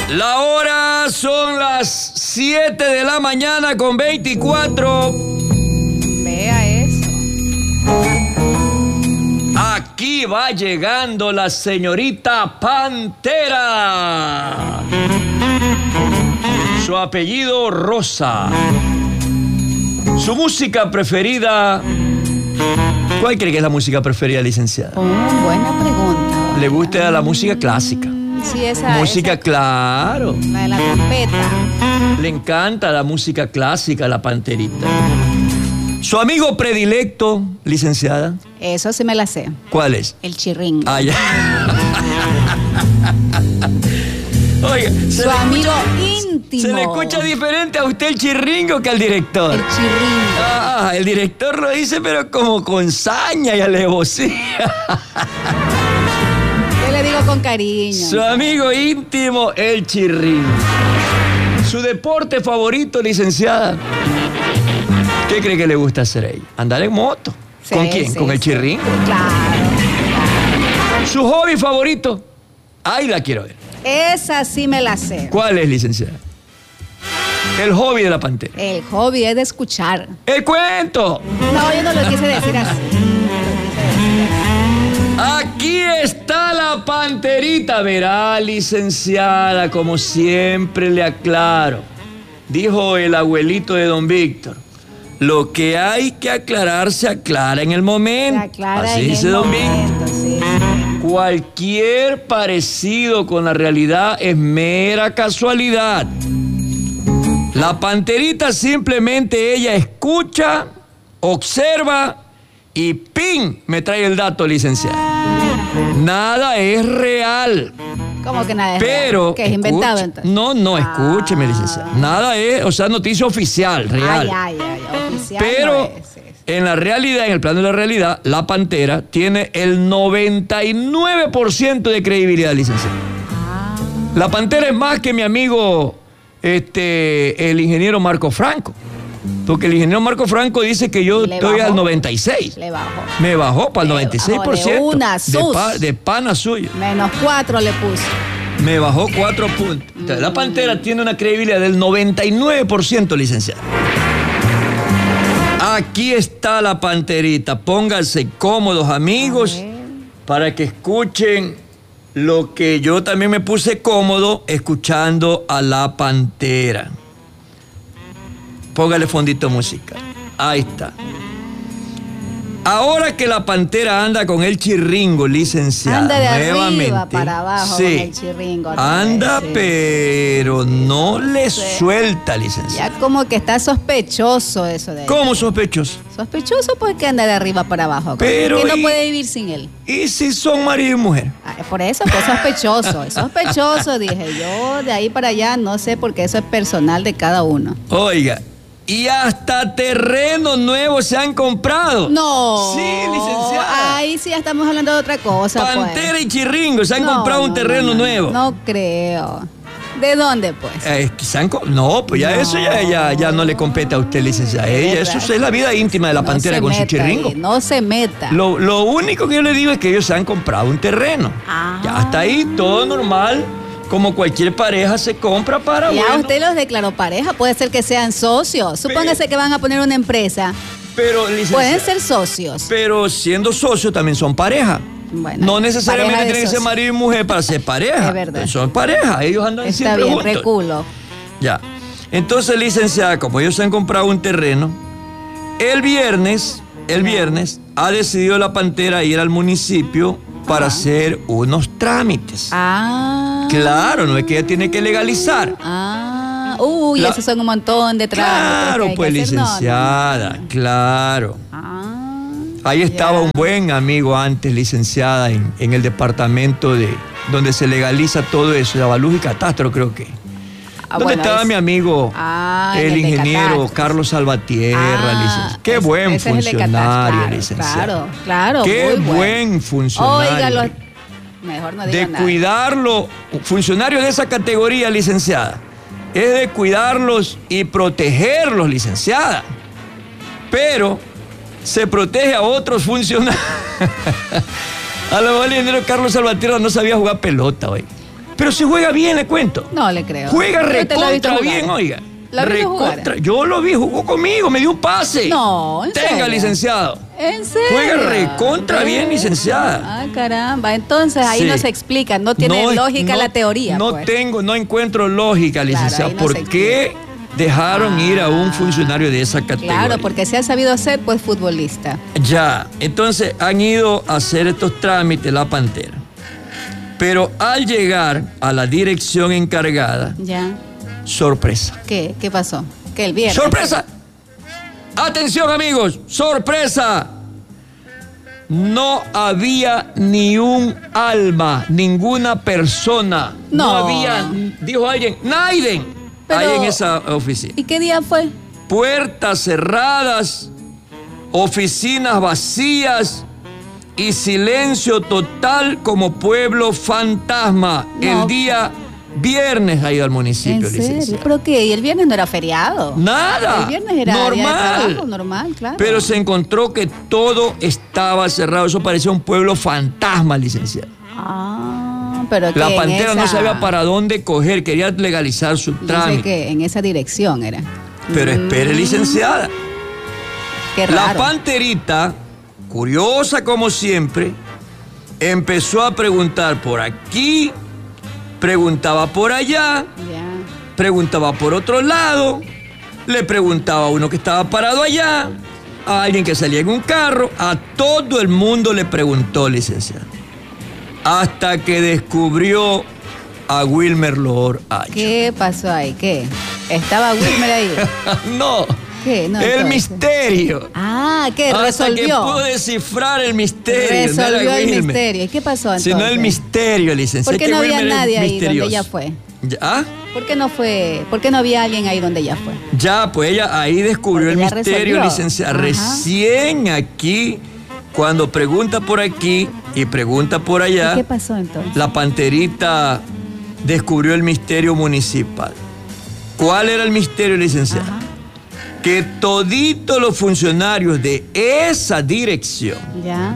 La hora son las 7 de la mañana con 24. Vea eso. Aquí va llegando la señorita Pantera. Su apellido Rosa. Su música preferida. ¿Cuál cree que es la música preferida, licenciada? Buena pregunta. ¿Le gusta la música clásica? Sí, esa. Música, claro. La de la trompeta. Le encanta la música clásica, la Panterita. ¿Su amigo predilecto, licenciada? Eso sí me la sé. ¿Cuál es? El chirringo. Ah, ya. Oiga, Su amigo íntimo. Se le escucha diferente a usted el chirringo que al director. El chirringo. Ah, el director lo dice, pero como con saña y alevosía. Yo le digo con cariño. Su amigo íntimo, el chirringo. Su deporte favorito, licenciada. ¿Qué cree que le gusta hacer a ella? Andar en moto. Sí, ¿Con quién? sí, ¿Con el sí. chirringo? Claro. ¿Su hobby favorito? Ahí la quiero ver. Esa sí me la sé. ¿Cuál es, licenciada? El hobby de la Pantera. El hobby es de escuchar. ¡El cuento! No, yo no lo quise decir así. Aquí está la Panterita. Verá, licenciada, como siempre le aclaro. Dijo el abuelito de don Víctor. Lo que hay que aclarar se aclara en el momento. Se aclara Así en dice el don momento, Víctor. sí. Cualquier parecido con la realidad es mera casualidad. La Panterita simplemente ella escucha, observa y ¡ping! Me trae el dato, licenciada. Nada es real. ¿Cómo que nada es Pero real? ¿Que es inventado escuche- entonces? No, escúcheme, licenciada. Nada es, o sea, noticia oficial, real. Ay, oficial Pero no es. en la realidad, en el plano de la realidad, la Pantera tiene el 99% de credibilidad, licenciada. La Pantera es más que mi amigo, el ingeniero Marco Franco. Porque el ingeniero Marco Franco dice que yo Le estoy bajó. al 96. Le bajó. Me bajó para el Le 96%. bajó de una, sus. de pana suyo. -4 le puso. Me bajó 4 puntos. Entonces, la Pantera tiene una credibilidad del 99%, licenciada. Aquí está la Panterita. Pónganse cómodos, amigos, para que escuchen lo que yo también me puse cómodo escuchando a la Pantera. Póngale fondito musical. Ahí está. Ahora que la Pantera anda con el chirringo, licenciada, Anda de nuevamente, arriba para abajo sí, con el chirringo. anda, Sí. pero no le suelta, licenciada. Ya como que está sospechoso eso de él. ¿Cómo sospechoso? Sospechoso porque anda de arriba para abajo. Pero que no y- puede vivir sin él. ¿Y si son marido y mujer? Por eso, pues sospechoso. Es sospechoso, dije yo. De ahí para allá no sé porque eso es personal de cada uno. Oiga, y hasta terrenos nuevos se han comprado. No. Sí, licenciada. Ahí sí ya estamos hablando de otra cosa. Pantera pues. y chirringo se han comprado un terreno nuevo. No creo. ¿De dónde, pues? No, pues ya eso ya no le compete a usted, licenciada. Ella, eso es la vida íntima de la Pantera se con su meta chirringo. ahí, no se meta. Lo único que yo le digo es que ellos se han comprado un terreno. Ah. Ya hasta ahí, todo normal, como cualquier pareja se compra para, Ya bueno, usted los declaró pareja, puede ser que sean socios. Supóngase que van a poner una empresa. pero, licenciada, Pueden ser socios. pero siendo socios también son pareja. Bueno, No necesariamente pareja de tienen que ser socios. marido y mujer para ser pareja. Es verdad. Son pareja, ellos andan Está siempre bien, juntos. reculo. Ya. Entonces, licenciada, como ellos se han comprado un terreno, el viernes, ha decidido la Pantera ir al municipio para hacer unos trámites. Ah. Claro, no es que ella tiene que legalizar. Uy, La- esos son un montón de trámites. que Claro, hay que pues, hacer. No, no. licenciada, claro. Ah. Ahí estaba Ya. un buen amigo antes, licenciada, en el departamento donde se legaliza todo eso, de Avalús y Catastro, creo que. ¿Dónde bueno, estaba es- mi amigo, en el de ingeniero Catastro. Carlos Salvatierra, licenciado? Qué buen ese es el de funcionario, Catastro, licenciado. Claro, Qué muy bueno. buen funcionario. Óigalo, mejor no diga De nada. cuidarlo, funcionario de esa categoría, licenciada, es de cuidarlos y protegerlos, licenciada. Pero se protege a otros funcionarios. A lo mejor el ingeniero Carlos Salvatierra no sabía jugar pelota hoy. Pero se juega bien, le cuento. No le creo. Juega Yo te lo he visto recontra jugar. bien, oiga. ¿Lo has visto jugar? Yo lo vi, jugó conmigo, me dio un pase. No, ¿en Tenga, serio? licenciado. ¿En serio? Juega recontra bien, licenciada. Ah, caramba. Entonces ahí Sí. no se explica, no tiene lógica la teoría. No pues. no encuentro lógica, licenciado. ahí no se ¿Por qué dejaron ir a un funcionario de esa categoría? Claro, porque se ha sabido hacer, pues, futbolista. Ya, entonces han ido a hacer estos trámites la Pantera. Pero al llegar a la dirección encargada, Ya. sorpresa. ¿Qué? ¿Qué pasó? ¿Qué el viernes? ¡Sorpresa! Atención, amigos, sorpresa. No había ni un alma, ninguna persona. No. Había, dijo alguien, Naiden, Pero- ahí en esa oficina. ¿Y qué día fue? Puertas cerradas, oficinas vacías y silencio total como pueblo fantasma. No. El día viernes ha ido al municipio, ¿En serio? licenciado. ¿Pero qué? ¿Y el viernes no era feriado? Nada. El viernes era día de normal. trabajo, normal, claro. Pero se encontró que todo estaba cerrado. Eso parecía un pueblo fantasma, licenciado. Ah, pero La que en Pantera no esa- sabía para dónde coger, quería legalizar su Dice trámite. que en esa dirección era. Pero espere, licenciada. Qué La raro. Panterita, curiosa como siempre, empezó a preguntar por aquí, preguntaba por allá, Ya. preguntaba por otro lado, le preguntaba a uno que estaba parado allá, a alguien que salía en un carro, a todo el mundo le preguntó, licenciado. Hasta que descubrió a Wilmer Loor Ayo. ¿Qué pasó ahí? ¿Qué? ¿Estaba Wilmer ahí? No, ¿Qué? No, el entonces. misterio. Ah, ¿qué? Hasta que Resolvió. pudo descifrar el misterio. Resolvió no era el Wilmer. misterio. ¿Y qué pasó entonces? Sino el misterio, licenciado. ¿Por qué Es que no había Wilmer es nadie ahí misterioso. donde ella fue? ¿Ah? ¿Por qué no fue? ¿Por qué no había alguien ahí donde ella fue? Ya, pues ella ahí descubrió Porque el ya misterio, resolvió. licenciada. Ajá. Recién aquí, cuando pregunta por aquí y pregunta por allá, ¿Y qué pasó entonces? la Panterita descubrió el misterio municipal. ¿Cuál era el misterio, licenciada? Ajá. Que toditos los funcionarios de esa dirección, Ya.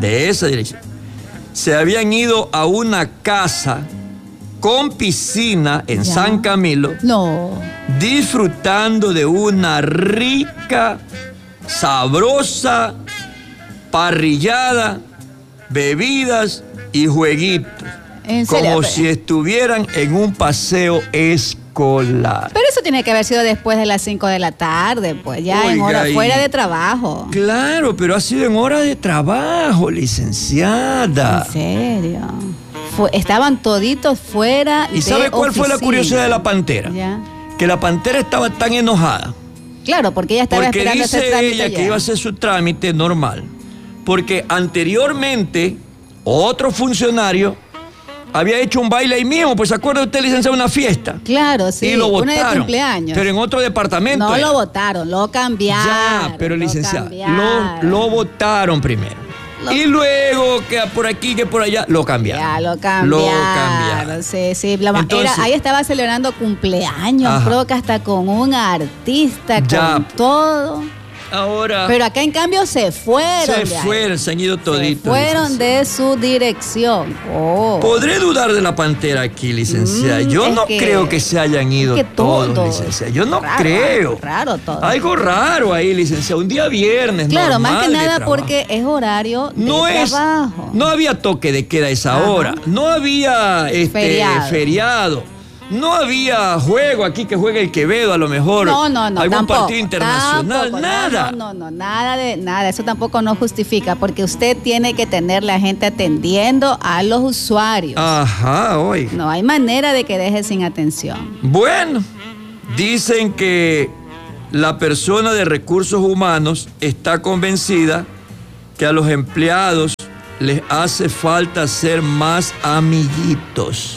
se habían ido a una casa con piscina en Ya. San Camilo, No. disfrutando de una rica, sabrosa parrillada, bebidas y jueguitos. ¿En serio? Como Pero- si estuvieran en un paseo escolar. Pero eso tiene que haber sido después de las 5 de la tarde, pues ya en Oiga, hora y- fuera de trabajo. Claro, pero ha sido en hora de trabajo, licenciada. ¿En serio? Estaban toditos fuera ¿Y sabe de cuál fue la oficina. curiosidad de la Pantera? Ya. Que la Pantera estaba tan enojada. Claro, porque ella estaba Porque esperando ese dice trámite ella ya. que iba a hacer su trámite normal. Porque anteriormente, otro funcionario había hecho un baile ahí mismo. Pues se acuerda usted, licenciado, una fiesta. Claro, sí. Y lo una de votaron. cumpleaños. Pero en otro departamento. No era. lo votaron, lo cambiaron. Ya, pero lo licenciado, cambiaron. lo votaron primero. Lo- Y luego, que por aquí, que por allá, lo cambiaron. Ya, lo Lo cambiaron. cambiaron. Sí, sí. Entonces- Ahí estaba celebrando cumpleaños, Ajá. creo que hasta con un artista, Ya. con todo. Ahora Pero acá en cambio se fueron. se de ahí. fueron, se han ido Se toditos. fueron licenciado. de su dirección. Oh. Podré dudar de la Pantera aquí, licenciada. Yo es no que- creo que se hayan ido que todos, todos. licenciada. Yo no Raro, creo. raro todo. Algo raro ahí, licenciada. Un día viernes, Claro, más normal que de nada trabajo. porque es horario No de es, trabajo. no había toque de queda a esa Ajá. hora, no había feriado, no había juego aquí que juegue el Quevedo a lo mejor, No, algún tampoco, partido internacional, tampoco, nada. No, nada de nada. Eso tampoco no justifica, porque usted tiene que tener la gente atendiendo a los usuarios. Ajá, hoy. No hay manera de que deje sin atención. Bueno, dicen que la persona de recursos humanos está convencida que a los empleados les hace falta ser más amiguitos.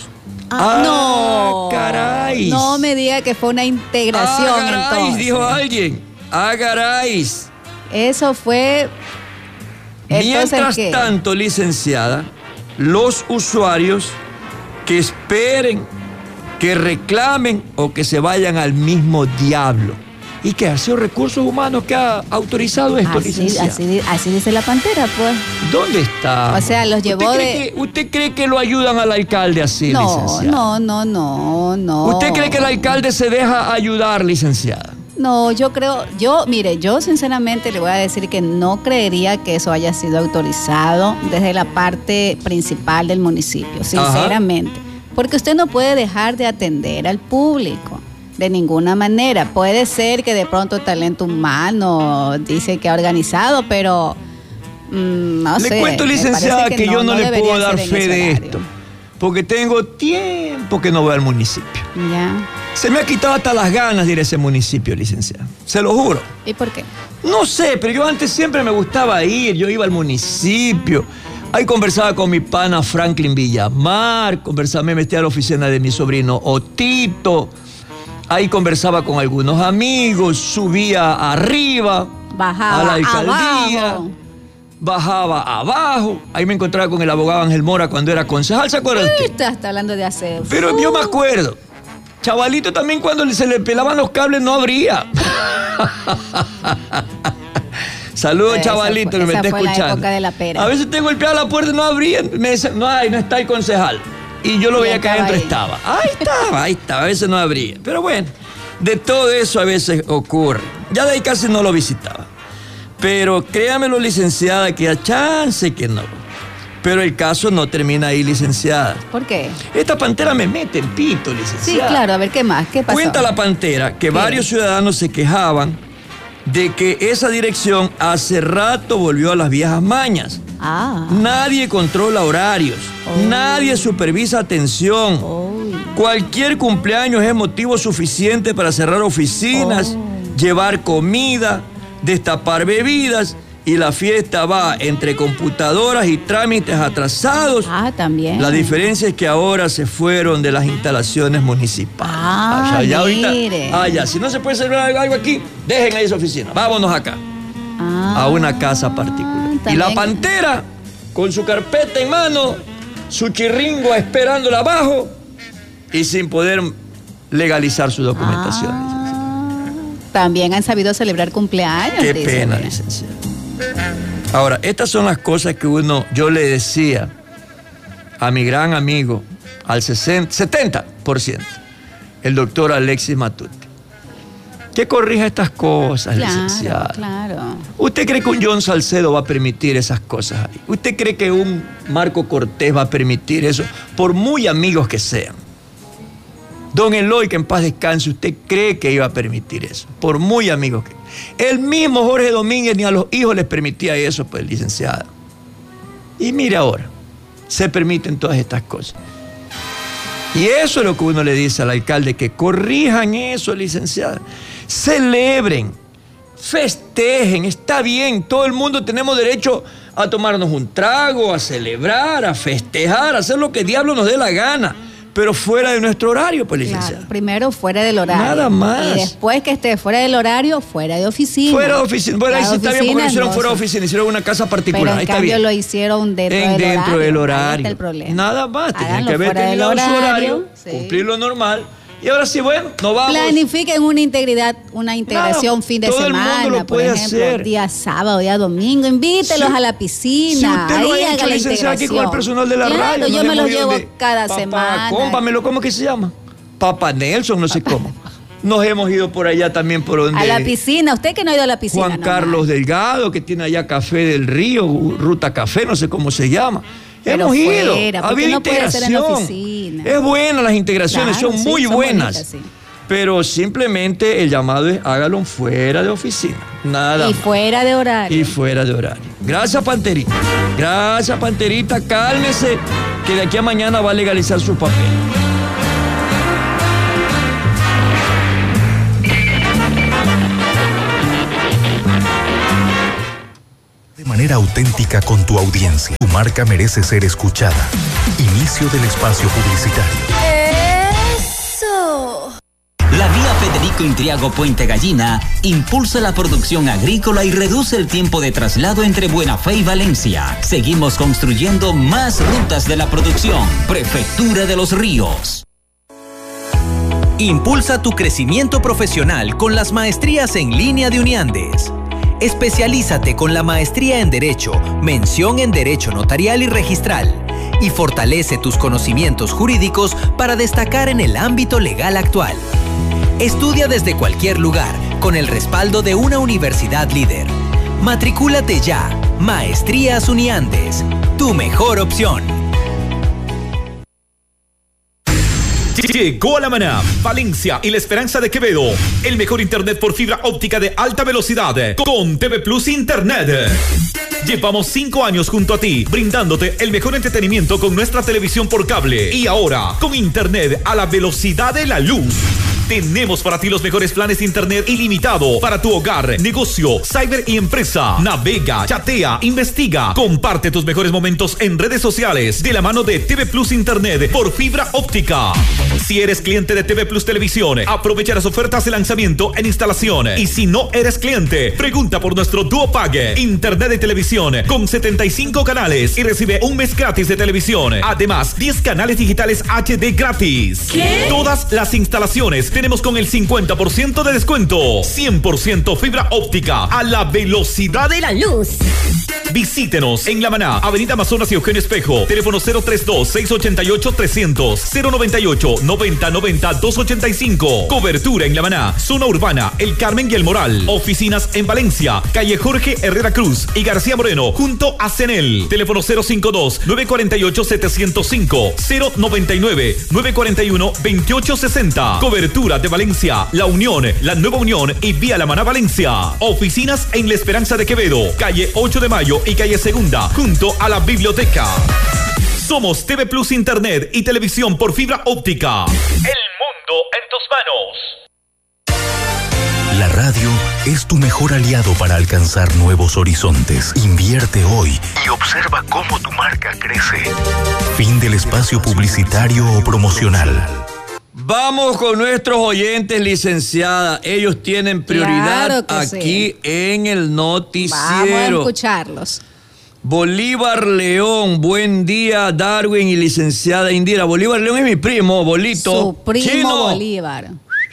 No. Caray. No me diga que fue una integración Agaráis, entonces. dijo alguien. Agaráis. Eso fue. Entonces, Mientras ¿qué? tanto, licenciada, los usuarios que esperen, que reclamen o que se vayan al mismo diablo. ¿Y qué? ¿Ha sido Recursos Humanos que ha autorizado esto, licenciada? Así dice la pantera, pues. ¿Dónde está? O sea, los llevó ¿Usted cree que lo ayudan al alcalde así, licenciada? No. ¿Usted cree que el alcalde se deja ayudar, licenciada? No, mire, yo sinceramente le voy a decir que no creería que eso haya sido autorizado desde la parte principal del municipio, sinceramente. Ajá. Porque usted no puede dejar de atender al público. De ninguna manera. Puede ser que de pronto talento humano dice que ha organizado, pero no sé. Le cuento, licenciada, que yo no le puedo dar fe de esto. Porque tengo tiempo que no voy al municipio. Ya. Se me ha quitado hasta las ganas de ir a ese municipio, licenciada. Se lo juro. ¿Y por qué? No sé, pero yo antes siempre me gustaba ir. Yo iba al municipio. Ahí conversaba con mi pana Franklin Villamar. Me metía a la oficina de mi sobrino Otito. Ahí conversaba con algunos amigos, subía arriba, bajaba a la alcaldía, abajo. Bajaba abajo. Ahí me encontraba con el abogado Ángel Mora cuando era concejal, ¿se acuerda usted? Está hablando de aseo. Pero yo me acuerdo. Chavalito también cuando se le pelaban los cables no abría. Saludos, chavalito, que me está escuchando. La época de la pera. A veces te golpeaba la puerta y no abría. Me decían, no está el concejal. Y yo lo veía que adentro estaba. Ahí estaba, a veces no abría. Pero bueno, de todo eso a veces ocurre. Ya de ahí casi no lo visitaba. Pero créamelo, licenciada, que a chance que no. Pero el caso no termina ahí, licenciada. ¿Por qué? Esta pantera me mete el pito, licenciada. Sí, claro, a ver, ¿qué más? ¿Qué pasó? Cuenta la pantera que varios ciudadanos se quejaban de que esa dirección hace rato volvió a las viejas mañas. Nadie controla horarios, nadie supervisa atención. Cualquier cumpleaños es motivo suficiente para cerrar oficinas, llevar comida, destapar bebidas, y la fiesta va entre computadoras y trámites atrasados. También. La diferencia es que ahora se fueron de las instalaciones municipales. Ya, si no se puede celebrar algo aquí, dejen ahí esa oficina. Vámonos acá. A una casa particular. Y la pantera, con su carpeta en mano, su chirringo esperándola abajo y sin poder legalizar su documentación. También han sabido celebrar cumpleaños. Qué pena, licenciada. Ahora, estas son las cosas que yo le decía a mi gran amigo, al 70%, el doctor Alexis Matute. Que corrija estas cosas, licenciada. Claro. ¿Usted cree que un John Salcedo va a permitir esas cosas ahí? ¿Usted cree que un Marco Cortés va a permitir eso? Por muy amigos que sean. Don Eloy, que en paz descanse, ¿usted cree que iba a permitir eso? Por muy amigos que... El mismo Jorge Domínguez ni a los hijos les permitía eso, pues, licenciada. Y mire ahora, se permiten todas estas cosas. Y eso es lo que uno le dice al alcalde, que corrijan eso, licenciada. Celebren, festejen, está bien, todo el mundo tenemos derecho a tomarnos un trago, a celebrar, a festejar, a hacer lo que diablo nos dé la gana. Pero fuera de nuestro horario, pues, licenciada. Claro, primero fuera del horario. Nada más. Y después que esté fuera del horario, fuera de oficina. Fuera de oficina. Bueno, ahí sí está bien porque lo hicieron fuera de oficina, hicieron una casa particular. Pero en ahí cambio está bien. lo hicieron dentro del horario. Ahí está el problema. Nada más, tenían que haber fuera terminado del su horario, sí. Cumplir lo normal. Y ahora sí, bueno, nos vamos. Planifiquen una integración fin de semana, por ejemplo, día sábado, día domingo. Invítelos a la piscina. Si usted lo ha hecho, licenciada, aquí con el personal de la radio. Yo me los llevo cada semana. Cómpamelo, ¿cómo que se llama? Papa Nelson, no sé cómo. Nos hemos ido por allá también por donde... A la piscina, usted que no ha ido a la piscina. Juan Carlos Delgado, que tiene allá Café del Río, Ruta Café, no sé cómo se llama. Pero hemos ido, ha habido integración. Es buena, las integraciones son muy buenas. Bonitas, sí. Pero simplemente el llamado es hágalo fuera de oficina. Nada. Y fuera de horario. Y fuera de horario. Gracias, Panterita. Gracias, Panterita. Cálmese, que de aquí a mañana va a legalizar su papel. De manera auténtica con tu audiencia. Tu marca merece ser escuchada. Inicio del espacio publicitario. ¡Eso! La vía Federico Intriago Puente Gallina impulsa la producción agrícola y reduce el tiempo de traslado entre Buena Fe y Valencia. Seguimos construyendo más rutas de la producción. Prefectura de los Ríos. Impulsa tu crecimiento profesional con las maestrías en línea de Uniandes. Especialízate con la maestría en Derecho, mención en Derecho Notarial y Registral, y fortalece tus conocimientos jurídicos para destacar en el ámbito legal actual. Estudia desde cualquier lugar, con el respaldo de una universidad líder. Matricúlate ya. Maestrías Uniandes, tu mejor opción. Llegó a La Maná, Valencia y La Esperanza de Quevedo. El mejor internet por fibra óptica de alta velocidad con TV Plus Internet. Llevamos 5 años junto a ti, brindándote el mejor entretenimiento con nuestra televisión por cable. Y ahora, con internet a la velocidad de la luz. Tenemos para ti los mejores planes de internet ilimitado para tu hogar, negocio, cyber y empresa. Navega, chatea, investiga, comparte tus mejores momentos en redes sociales de la mano de TV Plus Internet por fibra óptica. Si eres cliente de TV Plus Televisión, aprovecha las ofertas de lanzamiento en instalación. Y si no eres cliente, pregunta por nuestro Duo Pague, internet de televisión con 75 canales y recibe un mes gratis de televisión. Además, 10 canales digitales HD gratis. ¿Qué? Todas las instalaciones tenemos con el 50% de descuento. 100% fibra óptica a la velocidad de la luz. Visítenos en La Maná, Avenida Amazonas y Eugenio Espejo. Teléfono 032-688-300, 098-9090-285. Cobertura en La Maná, zona urbana, El Carmen y El Moral. Oficinas en Valencia, calle Jorge Herrera Cruz y García Moreno, junto a CENEL. Teléfono 052-948-705, 099-941-2860. Cobertura de Valencia, La Unión, La Nueva Unión y Vía La Maná Valencia. Oficinas en La Esperanza de Quevedo, calle 8 de Mayo y calle Segunda, junto a la biblioteca. Somos TV Plus Internet y televisión por fibra óptica. El mundo en tus manos. La radio es tu mejor aliado para alcanzar nuevos horizontes. Invierte hoy y observa cómo tu marca crece. Fin del espacio publicitario o promocional. Vamos con nuestros oyentes, licenciada. Ellos tienen prioridad aquí en el noticiero. Vamos a escucharlos. Bolívar León, buen día, Darwin y licenciada Indira. Bolívar León es mi primo, Bolito. Su primo Chino. Bolívar.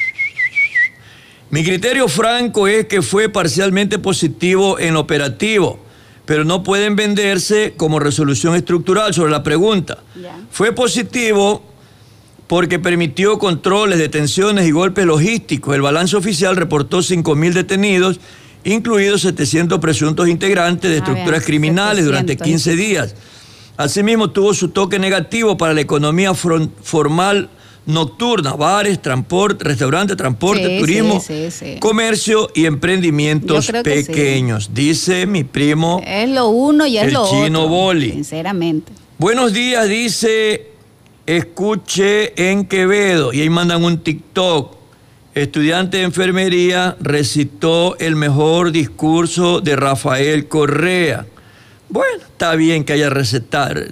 Mi criterio franco es que fue parcialmente positivo en operativo, pero no pueden venderse como resolución estructural sobre la pregunta. Ya. Fue positivo porque permitió controles, detenciones y golpes logísticos. El balance oficial reportó 5.000 detenidos, incluidos 700 presuntos integrantes de estructuras criminales durante 15 días. Asimismo, tuvo su toque negativo para la economía formal nocturna, bares, transporte, restaurantes, transporte, turismo, comercio y emprendimientos pequeños. Dice mi primo, es lo uno y es lo otro. El Chino Boli. Sinceramente. Buenos días, dice, escuché en Quevedo, y ahí mandan un TikTok. Estudiante de enfermería recitó el mejor discurso de Rafael Correa. Bueno, está bien que haya recitado.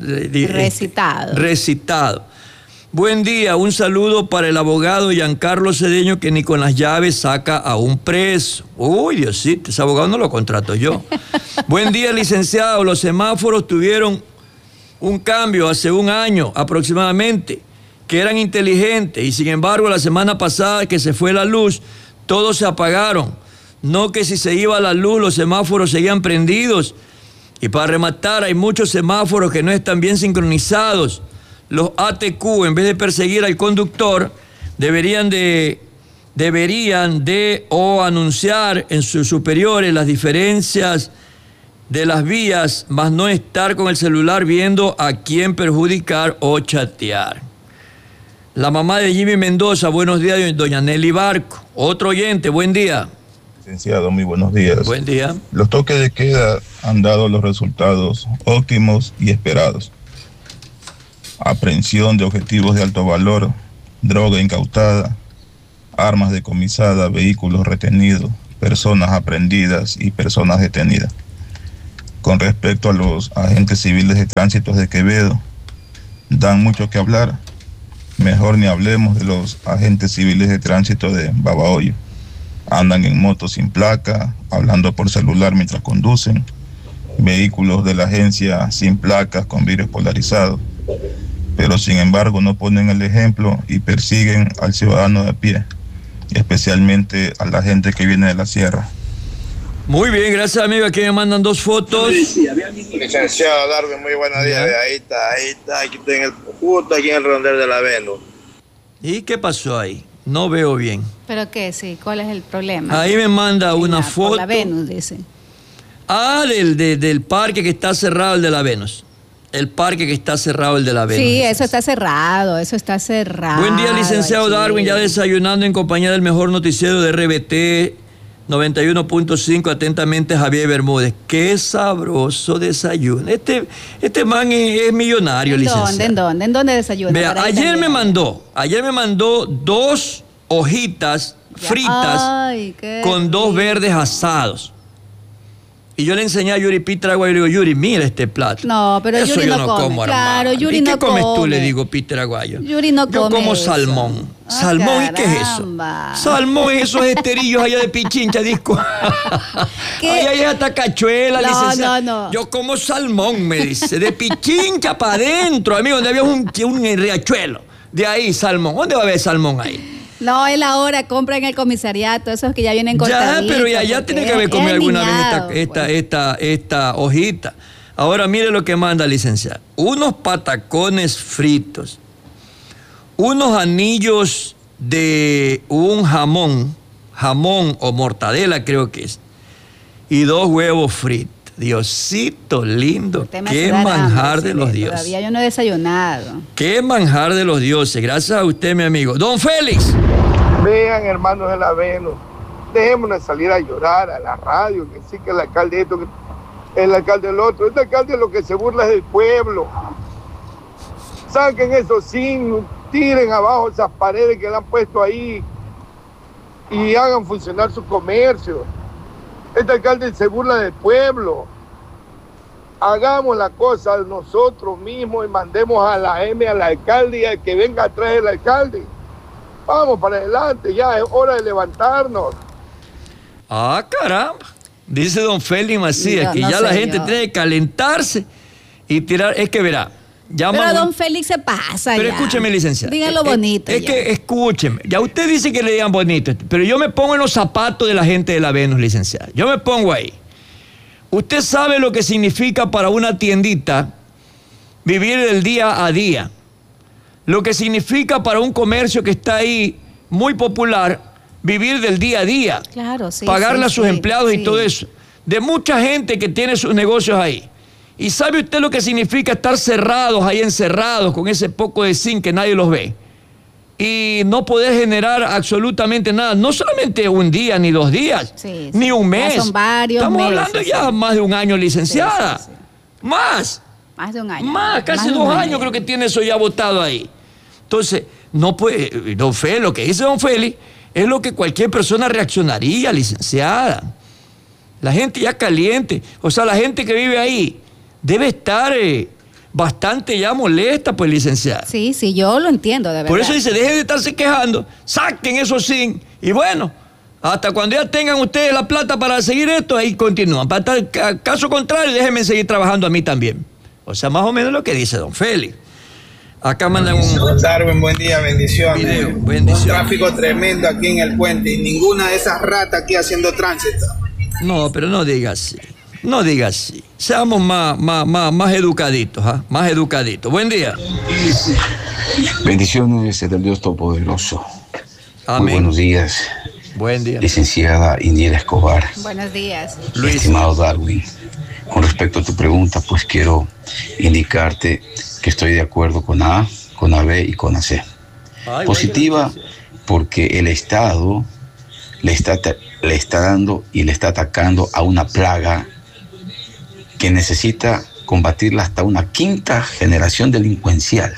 Buen día, un saludo para el abogado Giancarlo Cedeño, que ni con las llaves saca a un preso. Uy, Diosito, ese abogado no lo contrato yo. Buen día, licenciado. Los semáforos tuvieron un cambio hace un año aproximadamente, que eran inteligentes, y sin embargo la semana pasada que se fue la luz, todos se apagaron. No que si se iba la luz los semáforos seguían prendidos. Y para rematar, hay muchos semáforos que no están bien sincronizados. Los ATQ, en vez de perseguir al conductor, deberían de anunciar en sus superiores las diferencias de las vías, más no estar con el celular viendo a quién perjudicar o chatear. La mamá de Jimmy Mendoza, buenos días, doña Nelly Barco. Otro oyente, buen día. Licenciado, muy buenos días. Buen día. Los toques de queda han dado los resultados óptimos y esperados. Aprehensión de objetivos de alto valor, droga incautada, armas decomisadas, vehículos retenidos, personas aprehendidas y personas detenidas. Con respecto a los agentes civiles de tránsito de Quevedo, dan mucho que hablar. Mejor ni hablemos de los agentes civiles de tránsito de Babahoyo. Andan en motos sin placa, hablando por celular mientras conducen, vehículos de la agencia sin placas con vidrios polarizados, pero sin embargo no ponen el ejemplo y persiguen al ciudadano de a pie, especialmente a la gente que viene de la sierra. Muy bien, gracias amigo. Aquí me mandan 2 fotos. Licenciado Darwin, muy buenos días. Ahí está, justo aquí en el rondel de la Venus. ¿Y qué pasó ahí? No veo bien. ¿Pero qué? Sí, ¿cuál es el problema? Ahí me manda una foto. Por la Venus, dice. Del parque que está cerrado, el de la Venus. El parque que está cerrado, el de la Venus. Sí, eso está cerrado. Buen día, licenciado Darwin, ya desayunando en compañía del mejor noticiero de RBT 91.5, atentamente Javier Bermúdez. Qué sabroso desayuno. Este man es millonario, licenciado. ¿En dónde desayuna? Vea, ayer me mandó 2 hojitas fritas con 2 verdes asados. Y yo le enseñé a Yuri Peter Aguayo y le digo, Yuri, mira este plato. No, pero eso Yuri yo no come. Como, claro, Yuri ¿Y no qué comes come. tú? Le digo, Peter Aguayo. Yuri no come. Yo como eso. salmón. Ah, ¿Salmón? ¿Y qué es eso? Salmón es esos esterillos allá de Pichincha, disco. Allá hay hasta cachuela, licenciada. No. Yo como salmón, me dice. De Pichincha para adentro, amigo, donde había un riachuelo. De ahí, salmón. ¿Dónde va a haber salmón ahí? No, él ahora compra en el comisariato, esos que ya vienen cortaditos. Ya, pero ya tiene que haber comido alguna vez esta hojita. Ahora mire lo que manda, licenciada. Unos patacones fritos, unos anillos de un jamón o mortadela creo que es, y 2 huevos fritos. Diosito lindo, qué manjar de los dioses. Todavía yo no he desayunado. Qué manjar de los dioses. Gracias a usted, mi amigo. Don Félix. Vean, hermanos de la Venus, dejémonos salir a llorar a la radio, que sí que el alcalde esto, que el alcalde el otro. Este alcalde lo que se burla es del pueblo. Saquen esos signos, tiren abajo esas paredes que le han puesto ahí y hagan funcionar su comercio. Este alcalde se burla del pueblo. Hagamos la cosa nosotros mismos y mandemos a la M al alcalde y al que venga atrás del alcalde. Vamos para adelante, ya es hora de levantarnos. Ah, caramba. Dice don Félix Macías que ya la gente tiene que calentarse y tirar. Es que verá. Pero don Félix se pasa. Pero ya. escúcheme, licenciado. Díganlo bonito. Es que escúcheme. Ya usted dice que le digan bonito, pero yo me pongo en los zapatos de la gente de la Venus, licenciada. Yo me pongo ahí. Usted sabe lo que significa para una tiendita vivir del día a día. Lo que significa para un comercio que está ahí muy popular vivir del día a día. Claro, sí. Pagarle a sus empleados y todo eso. De mucha gente que tiene sus negocios ahí. ¿Y sabe usted lo que significa estar cerrados, ahí encerrados, con ese poco de zinc que nadie los ve? Y no poder generar absolutamente nada, no solamente un día ni 2 días, ni un mes. Ya son varios Estamos meses, hablando ya más de un año, licenciada. Sí. Más. Más de un año. Más, casi 2 años creo que tiene eso ya botado ahí. Entonces, no puede, don Félix, lo que dice don Félix es lo que cualquier persona reaccionaría, licenciada. La gente ya caliente, o sea, la gente que vive ahí debe estar bastante ya molesta, pues, licenciada. Sí, yo lo entiendo, de verdad. Por eso dice, dejen de estarse quejando, saquen eso sin, y bueno, hasta cuando ya tengan ustedes la plata para seguir esto, ahí continúan. Para estar, caso contrario, déjenme seguir trabajando a mí también. O sea, más o menos lo que dice don Félix. Acá mandan un... Darwin, buen día, bendiciones. Bendiciones. Un tráfico tremendo aquí en el puente y ninguna de esas ratas aquí haciendo tránsito. No, pero no diga así. No diga así. Seamos más educaditos, ¿ah? Más educaditos. Buen día. Bendiciones del Dios Todopoderoso. Amén. Muy buenos días. Buen día. Licenciada Iniela Escobar. Buenos días. Luis. Estimado Darwin, con respecto a tu pregunta, pues quiero indicarte que estoy de acuerdo con A, con AB y con AC. Positiva porque el Estado le está dando y le está atacando a una plaga que necesita combatirla hasta una 5ª generación delincuencial.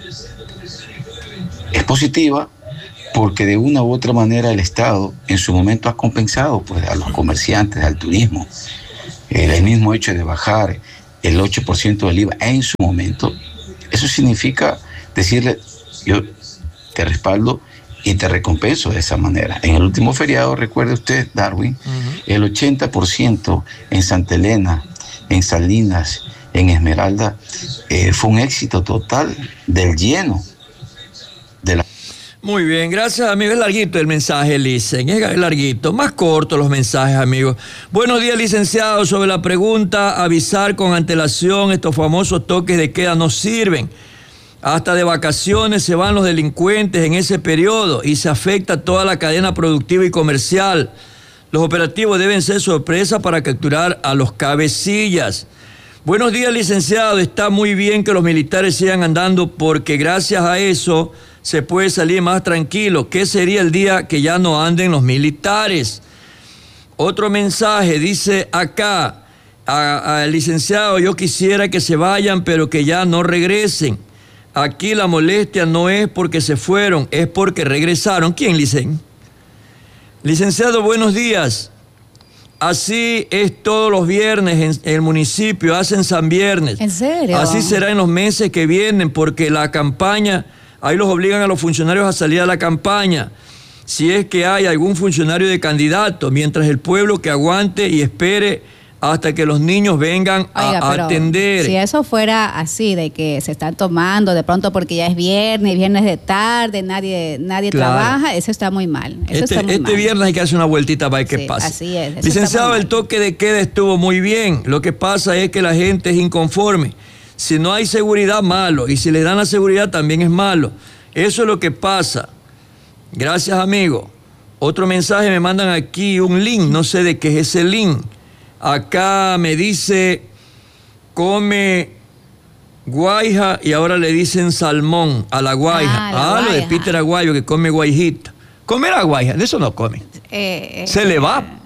Es positiva porque de una u otra manera el Estado en su momento ha compensado pues, a los comerciantes, al turismo. El mismo hecho de bajar el 8% del IVA en su momento, eso significa decirle, yo te respaldo y te recompenso de esa manera. En el último feriado, recuerde usted, Darwin, el 80% en Santa Elena, en Salinas, en Esmeralda, fue un éxito total del lleno de la... Muy bien, gracias, amigo. Es larguito el mensaje, Licen. Es larguito, más corto los mensajes, amigos. Buenos días, licenciado. Sobre la pregunta, avisar con antelación, estos famosos toques de queda no sirven. Hasta de vacaciones se van los delincuentes en ese periodo y se afecta toda la cadena productiva y comercial. Los operativos deben ser sorpresa para capturar a los cabecillas. Buenos días, licenciado. Está muy bien que los militares sigan andando porque gracias a eso se puede salir más tranquilo. ¿Qué sería el día que ya no anden los militares? Otro mensaje dice acá, licenciado, yo quisiera que se vayan, pero que ya no regresen. Aquí la molestia no es porque se fueron, es porque regresaron. ¿Quién, Licen? Licenciado, buenos días. Así es todos los viernes en el municipio, hacen San Viernes. ¿En serio? Así será en los meses que vienen, porque la campaña... Ahí los obligan a los funcionarios a salir a la campaña, si es que hay algún funcionario de candidato, mientras el pueblo que aguante y espere hasta que los niños vengan a atender. Si eso fuera así, de que se están tomando de pronto porque ya es viernes de tarde, nadie claro. trabaja, eso está muy mal. Este viernes hay que hacer una vueltita para ver qué pasa. Así es. Licenciado, el toque de queda estuvo muy bien. Lo que pasa es que la gente es inconforme. Si no hay seguridad, malo. Y si le dan la seguridad, también es malo. Eso es lo que pasa. Gracias, amigo. Otro mensaje, me mandan aquí un link. No sé de qué es ese link. Acá me dice, come guaija y ahora le dicen salmón a la guaija. Lo de Peter Aguayo, que come guaijita. Comer a guaija, de eso no come. Se le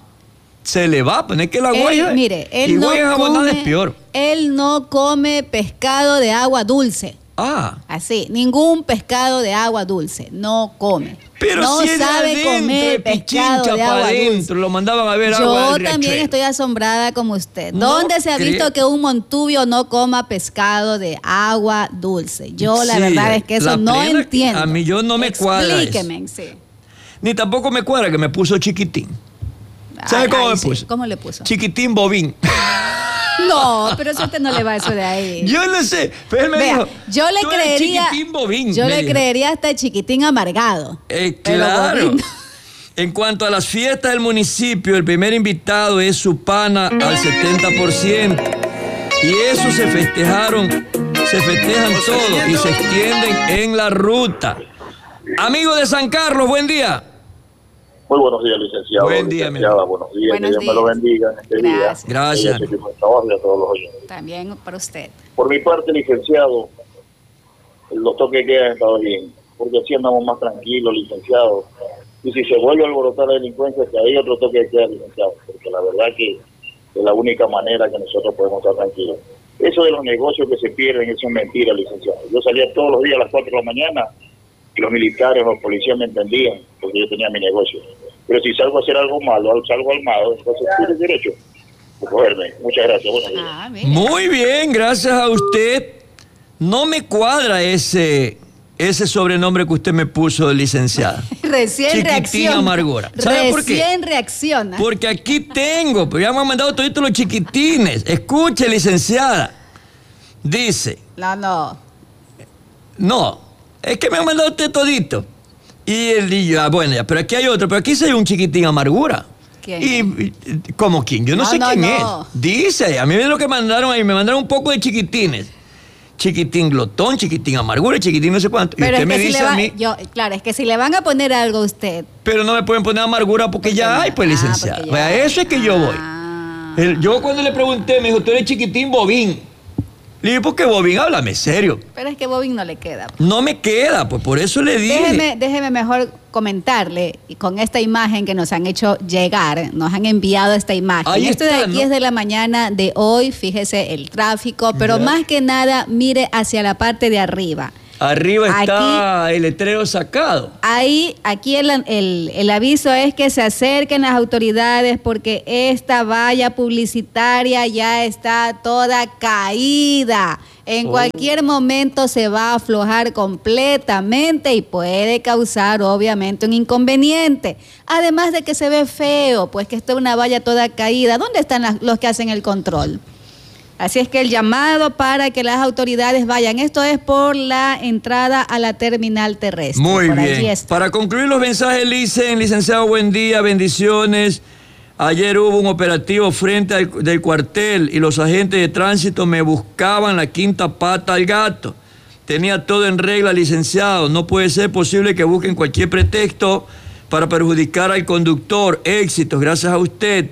va, pues es que la guaija. Mire, él no come, es peor. Él no come pescado de agua dulce. Así, ningún pescado de agua dulce, no come. Pero no si sabe comer pescado de agua dulce. Lo mandaban a ver agua. Yo también estoy asombrada como usted. ¿Dónde se ha visto que un montubio no coma pescado de agua dulce? Yo la verdad es que eso no entiendo. A mí yo no me cuadra. Explíqueme, sí. Ni tampoco me cuadra que me puso chiquitín. ¿Sabe cómo me puso? ¿Cómo le puso? Chiquitín bobín. No, pero eso usted no le va eso de ahí. Yo no sé, pero él me dijo, yo le creería chiquitín bobín. Yo le creería hasta chiquitín amargado. Claro. En cuanto a las fiestas del municipio, el primer invitado es su pana al 70%. Y eso se festejan todos y se extienden en la ruta. Amigo de San Carlos, buen día. Muy buenos días, licenciado. Buen día, buenos días. Que Dios me lo bendiga en este día. Gracias. Y a todos los oyentes. También para usted. Por mi parte, licenciado, los toques de queda han estado bien, porque así andamos más tranquilos, licenciado. Y si se vuelve a alborotar la delincuencia, que hay otro toque de queda, licenciado, porque la verdad que es la única manera que nosotros podemos estar tranquilos. Eso de los negocios que se pierden, eso es mentira, licenciado. Yo salía todos los días a las 4 de la mañana y los militares o los policías me entendían, porque yo tenía mi negocio. Pero si salgo a hacer algo malo, salgo armado, entonces tienes derecho a cogerme. Muchas gracias. Buenos días. Muy bien, gracias a usted. No me cuadra ese sobrenombre que usted me puso, licenciada. Recién Chiquitín reacciona. Amargura. ¿Sabe por qué? Recién reacciona. Porque aquí tengo, pero ya me han mandado todos los chiquitines. Escuche, licenciada. Dice. No, es que me han mandado usted todito. Y él dijo, bueno, ya, pero aquí hay otro, pero aquí sí hay un chiquitín amargura. ¿Quién? ¿Cómo quién? Yo no sé quién es. Dice, a mí es lo que mandaron ahí, me mandaron un poco de chiquitines. Chiquitín glotón, chiquitín amargura, chiquitín no sé cuánto. Pero y usted es me que dice si a mí... claro, es que si le van a poner algo a usted... Pero no me pueden poner amargura porque ya hay, pues, licenciada. A eso es que yo voy. Yo cuando le pregunté, me dijo, tú eres chiquitín bobín. Le dije, ¿por qué bobín? Háblame serio. Pero es que bobín no le queda. No me queda, pues por eso le dije. Déjeme mejor comentarle, y con esta imagen que nos han hecho llegar, nos han enviado esta imagen. Ahí Esto está, de aquí es de la mañana de hoy, fíjese el tráfico, pero más que nada, mire hacia la parte de arriba. Arriba está el letrero sacado. Aquí el aviso es que se acerquen las autoridades porque esta valla publicitaria ya está toda caída. En cualquier momento se va a aflojar completamente y puede causar obviamente un inconveniente. Además de que se ve feo, pues que está una valla toda caída. ¿Dónde están los que hacen el control? Así es que el llamado para que las autoridades vayan, esto es por la entrada a la terminal terrestre. Muy por bien. Para concluir los mensajes, licenciado, buen día, bendiciones. Ayer hubo un operativo frente del cuartel y los agentes de tránsito me buscaban la quinta pata al gato. Tenía todo en regla, licenciado. No puede ser posible que busquen cualquier pretexto para perjudicar al conductor. Éxitos, gracias a usted.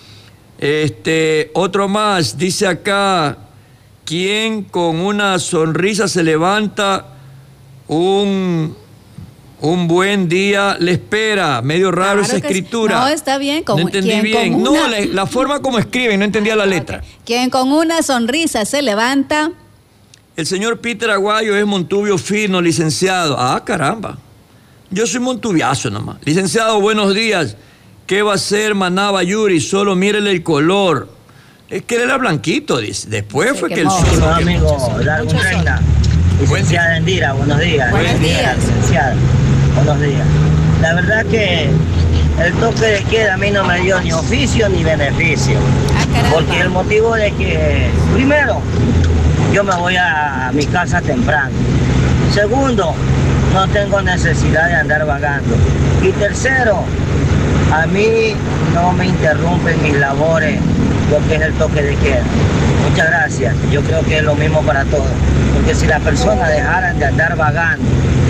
Otro más, dice acá, ¿quién con una sonrisa se levanta un buen día le espera? Medio raro esa escritura. No, está bien. No entendí bien. No, la forma como escriben, no entendía la letra. Okay. Quien con una sonrisa se levanta. El señor Peter Aguayo es Montubio Fino, licenciado. Ah, caramba. Yo soy montubiazo nomás. Licenciado, buenos días. ¿Qué va a hacer Manaba Yuri? Solo mírele el color. Es que él era blanquito, dice. Después fue que el sol... Hola, amigo. Darwin Reina. Licenciada Endira, buenos días. Buenos días. Licenciada, buenos días. La verdad que el toque de queda a mí no me dio ni oficio ni beneficio. Porque el motivo de que, primero, yo me voy a mi casa temprano. Segundo, no tengo necesidad de andar vagando. Y tercero, a mí no me interrumpen mis labores lo que es el toque de queda. Muchas gracias. Yo creo que es lo mismo para todos. Porque si las personas dejaran de andar vagando,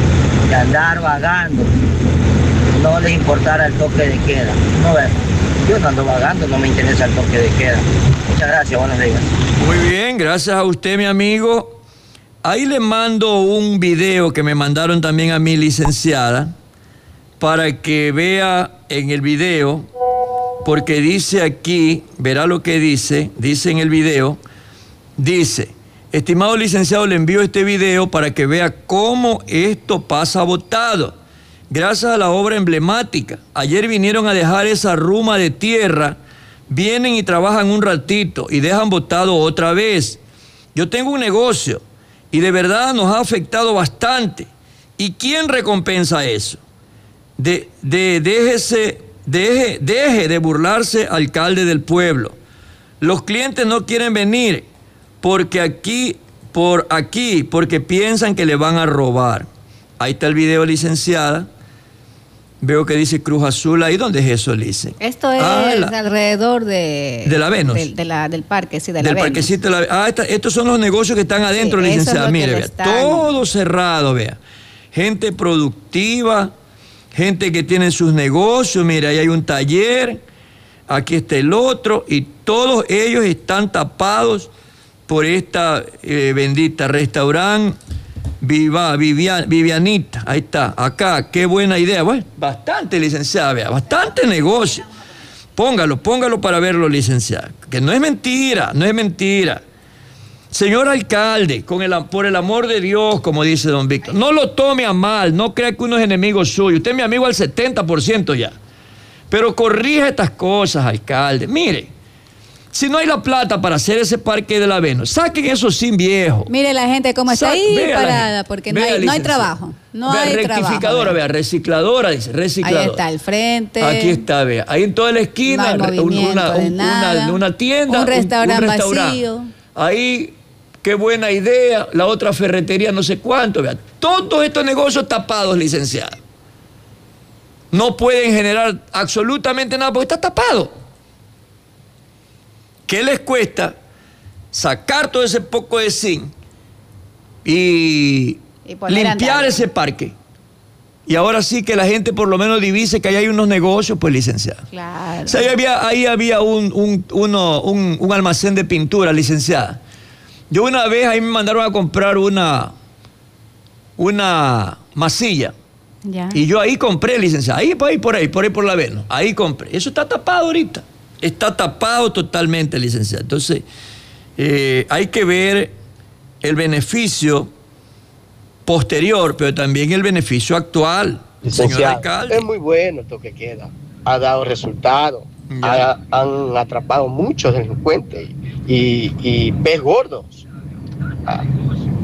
no les importara el toque de queda. No ves, yo no ando vagando, no me interesa el toque de queda. Muchas gracias, buenos días. Muy bien, gracias a usted, mi amigo. Ahí le mando un video que me mandaron también a mi licenciada para que vea en el video, porque dice aquí, verá lo que dice en el video, dice, estimado licenciado, le envío este video para que vea cómo esto pasa botado. Gracias a la obra emblemática. Ayer vinieron a dejar esa ruma de tierra, vienen y trabajan un ratito y dejan botado otra vez. Yo tengo un negocio y de verdad nos ha afectado bastante. ¿Y quién recompensa eso? Deje de burlarse, alcalde del pueblo. Los clientes no quieren venir porque porque piensan que le van a robar. Ahí está el video, licenciada. Veo que dice Cruz Azul ahí. ¿Dónde es eso, Lice? Esto es alrededor de la Venus. Del parque, sí, de la del Venus. Parquecito de la estos son los negocios que están adentro, sí, licenciada. Mire, vea, todo cerrado, vea. Gente productiva, gente que tiene sus negocios. Mira, ahí hay un taller, aquí está el otro, y todos ellos están tapados por esta bendita restaurante Vivianita. Ahí está, acá, qué buena idea. Bueno, bastante, licenciada, vea, bastante negocio. Póngalo para verlo, licenciada. Que no es mentira, no es mentira. Señor alcalde, por el amor de Dios, como dice don Víctor, no lo tome a mal, no crea que uno es enemigo suyo. Usted es mi amigo al 70% ya. Pero corrija estas cosas, alcalde. Mire, si no hay la plata para hacer ese parque de la Venus, saquen eso sin viejo. Mire la gente cómo está ahí parada, porque no hay trabajo. No hay rectificadora, trabajo. Vea, recicladora, dice, recicladora. Ahí está el frente. Aquí está, vea. Ahí en toda la esquina, no una tienda. Un restaurante vacío. Ahí, qué buena idea. La otra ferretería, no sé cuánto, vea. Todos estos negocios tapados, licenciada. No pueden generar absolutamente nada porque está tapado. ¿Qué les cuesta sacar todo ese poco de zinc y limpiar ese parque? Y ahora sí que la gente por lo menos divise que ahí hay unos negocios, pues, licenciada. Claro. O sea, ahí había un almacén de pintura, licenciada. Yo una vez ahí me mandaron a comprar una masilla. Ya. Y yo ahí compré, licenciada. Ahí por la Venus. Ahí compré. Eso está tapado ahorita. Está tapado totalmente, licenciada. Entonces, hay que ver el beneficio posterior, pero también el beneficio actual, señor alcalde. Es muy bueno esto que queda. Ha dado resultados. Han atrapado muchos delincuentes y pez gordos.